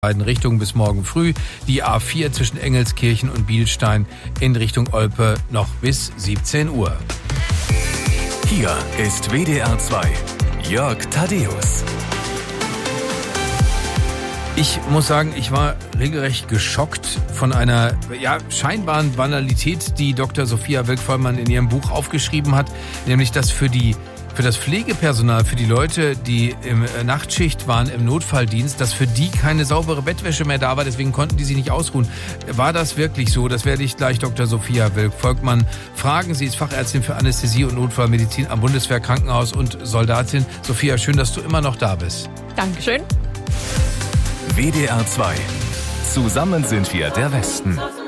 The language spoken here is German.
beiden Richtungen bis morgen früh. Die A4 zwischen Engelskirchen und Bielstein in Richtung Olpe noch bis 17 Uhr. Hier ist WDR 2. Jörg Thaddäus. Ich muss sagen, ich war regelrecht geschockt von einer scheinbaren Banalität, die Dr. Sophia Wilk-Vollmann in ihrem Buch aufgeschrieben hat, nämlich dass für das Pflegepersonal, für die Leute, die im Nachtschicht waren im Notfalldienst, dass für die keine saubere Bettwäsche mehr da war, deswegen konnten die sich nicht ausruhen. War das wirklich so? Das werde ich gleich Dr. Sophia Wilk-Vollmann fragen. Sie ist Fachärztin für Anästhesie und Notfallmedizin am Bundeswehrkrankenhaus und Soldatin. Sophia, schön, dass du immer noch da bist. Dankeschön. WDR 2. Zusammen sind wir der Westen.